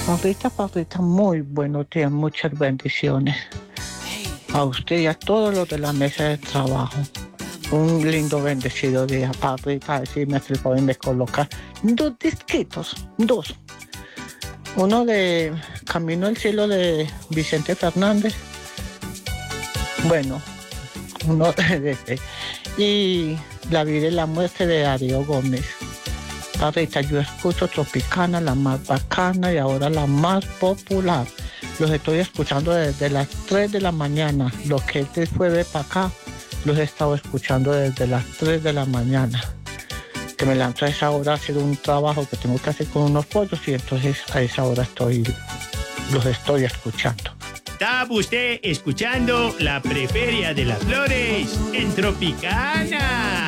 Pablita, muy buenos días, muchas bendiciones. A usted y a todos los de la mesa de trabajo. Un lindo bendecido día, Pablita. Así me explicó y me coloca dos disquitos, dos. Uno de Camino al Cielo de Vicente Fernández. Bueno, uno de ese. Y La vida y la muerte de Darío Gómez. Pablita, yo escucho Tropicana, la más bacana y ahora la más popular. Los estoy escuchando desde las 3 de la mañana. Lo que es de jueves para acá, los he estado escuchando desde las 3 de la mañana. Que me lanzo a esa hora a hacer un trabajo que tengo que hacer con unos pollos y entonces a esa hora los estoy escuchando. Está usted escuchando la Preferia de las Flores en Tropicana.